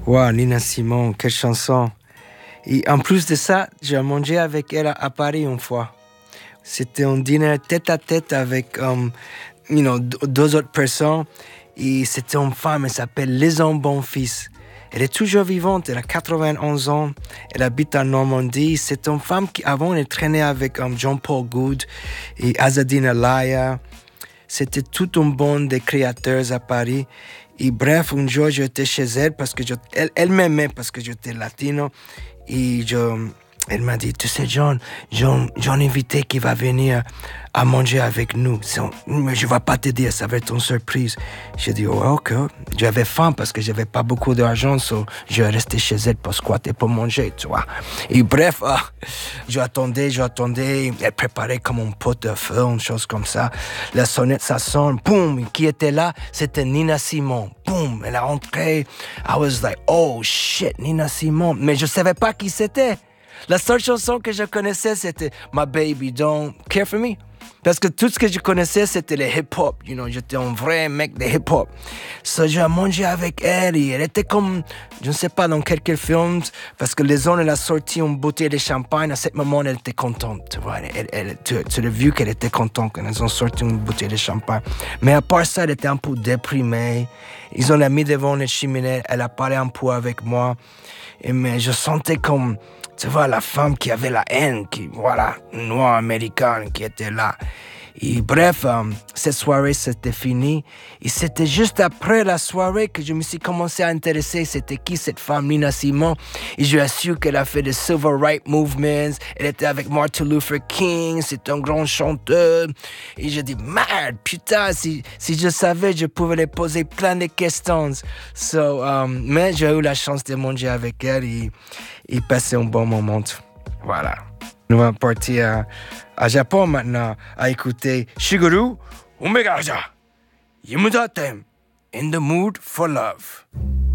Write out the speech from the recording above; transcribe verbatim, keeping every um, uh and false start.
Wow, Nina Simone, quelle chanson. Et en plus de ça, j'ai mangé avec elle à Paris une fois. C'était un dîner tête à tête avec um, you know, deux autres personnes. Et c'était une femme, elle s'appelle Lisanne Bonfils. Elle est toujours vivante, elle a quatre-vingt-onze ans. Elle habite en Normandie. C'est une femme qui, avant, elle traînait avec um, Jean-Paul Goude et Azzedine Alaïa. C'était toute une bande de créateurs à Paris. Et bref, un jour, j'étais chez elle parce que je, elle, elle m'aimait parce que j'étais latino. Et je, elle m'a dit, tu sais, John, j'ai un, j'ai un invité qui va venir à manger avec nous. Mais je ne vais pas te dire, ça va être une surprise. J'ai dit, oh, ok. J'avais faim parce que je n'avais pas beaucoup d'argent, so je restais chez elle pour squatter, pour manger, tu vois. Et bref, ah, j'attendais, j'attendais. Elle préparait comme un pot de feu, une chose comme ça. La sonnette, ça sonne, boum. Qui était là? C'était Nina Simone. Boum, elle est rentrée. I was like, oh shit, Nina Simone. Mais je ne savais pas qui c'était. La seule chanson que je connaissais, c'était My Baby Don't Care For Me. Parce que tout ce que je connaissais, c'était le hip-hop. You know, j'étais un vrai mec de hip-hop. So, j'ai mangé avec elle et elle était comme, je ne sais pas, dans quelques films, parce que les zones, elle a sorti une bouteille de champagne. À ce moment, elle était contente. Tu vois, elle, elle, tu, tu l'as vu qu'elle était contente quand ils ont sorti une bouteille de champagne. Mais à part ça, elle était un peu déprimée. Ils ont la mis devant la cheminée. Elle a parlé un peu avec moi. Et mais je sentais comme, tu vois, la femme qui avait la haine, qui, voilà, noire américaine qui était là. Et bref, euh, cette soirée, c'était fini. Et c'était juste après la soirée que je me suis commencé à intéresser. C'était qui cette femme, Nina Simone? Et je suis sûr qu'elle a fait des Civil Rights Movements. Elle était avec Martin Luther King. C'est un grand chanteur. Et je dis, merde, putain, si, si je savais, je pouvais lui poser plein de questions. So, um, mais j'ai eu la chance de manger avec elle et, et passer un bon moment. Voilà. Nous allons partir à, à Japon maintenant à écouter Shigeru Umegaja. Yimudatem, In the Mood for Love.